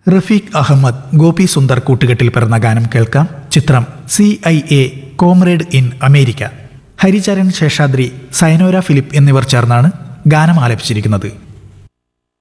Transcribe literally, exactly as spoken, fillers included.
റഫീഖ് അഹമ്മദ്, ഗോപി സുന്ദർ കൂട്ടുകെട്ടിൽ പിറന്ന ഗാനം കേൾക്കാം. ചിത്രം C I A comrade in America. Haricharan Seshadri, Sayanora Philip എന്നിവർ ചേർന്നാണ് ഗാനം ആലപിച്ചിരിക്കുന്നത്.